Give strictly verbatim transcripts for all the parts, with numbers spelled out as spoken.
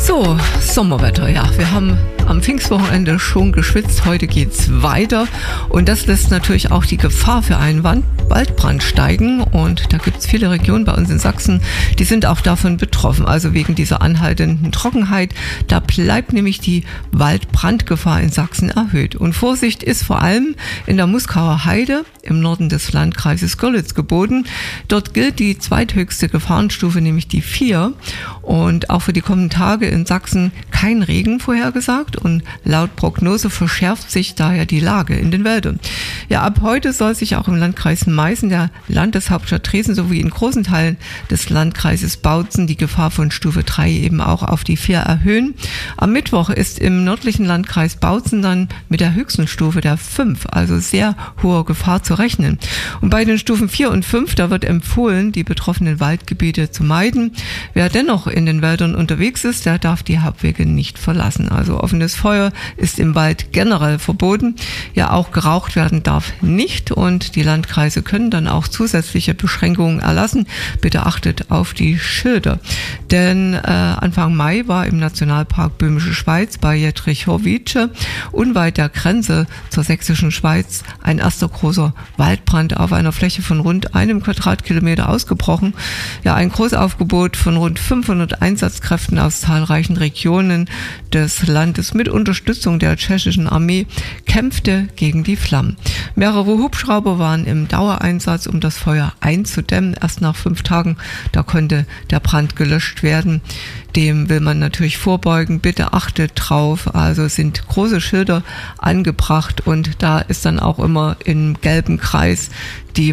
So, Sommerwetter, ja. Wir haben am Pfingstwochenende schon geschwitzt. Heute geht's weiter. Und das lässt natürlich auch die Gefahr für einen Wand Waldbrand steigen. Und da gibt's viele Regionen bei uns in Sachsen, die sind auch davon betroffen. Also wegen dieser anhaltenden Trockenheit. Da bleibt nämlich die Waldbrandgefahr in Sachsen erhöht. Und Vorsicht ist vor allem in der Muskauer Heide im Norden des Landkreises Görlitz geboten. Dort gilt die zweithöchste Gefahrenstufe, nämlich die vier. Und auch für die kommenden Tage in Sachsen kein Regen vorhergesagt. Und laut Prognose verschärft sich daher die Lage in den Wäldern. Ja, ab heute soll sich auch im Landkreis Meißen, der Landeshauptstadt Dresden sowie in großen Teilen des Landkreises Bautzen die Gefahr von Stufe drei eben auch auf die vier erhöhen. Am Mittwoch ist im nördlichen Landkreis Bautzen dann mit der höchsten Stufe der fünf, also sehr hoher Gefahr zu rechnen. Und bei den Stufen vier und fünf, da wird empfohlen, die betroffenen Waldgebiete zu meiden. Wer dennoch in den Wäldern unterwegs ist, der darf die Hauptwege nicht verlassen. Also offenes Feuer ist im Wald generell verboten. Ja, auch geraucht werden darf nicht und die Landkreise können dann auch zusätzliche Beschränkungen erlassen. Bitte achtet auf die Schilder. Denn äh, Anfang Mai war im Nationalpark Böhmische Schweiz bei Jettrich-Horvice unweit der Grenze zur sächsischen Schweiz ein erster großer Waldbrand auf einer Fläche von rund einem Quadratkilometer ausgebrochen. Ja, ein Großaufgebot von rund fünfhundert Einsatzkräften aus zahlreichen Regionen des Landes mit Unterstützung der tschechischen Armee kämpfte gegen die Flammen. Mehrere Hubschrauber waren im Dauereinsatz, um das Feuer einzudämmen. Erst nach fünf Tagen, da konnte der Brand gelöscht werden. Dem will man natürlich vorbeugen. Bitte achtet drauf. Also sind große Schilder angebracht und da ist dann auch immer im gelben Kreis die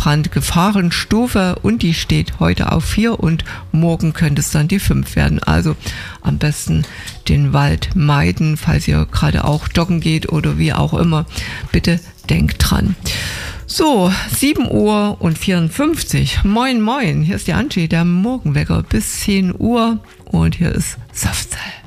Waldbrandgefahrenstufe und die steht heute auf vier und morgen könnte es dann die fünf werden. Also am besten den Wald meiden, falls ihr gerade auch joggen geht oder wie auch immer. Bitte denkt dran. So, sieben Uhr und vierundfünfzig. Moin, moin. Hier ist die Angie, der Morgenwecker bis zehn Uhr und hier ist Softzeit.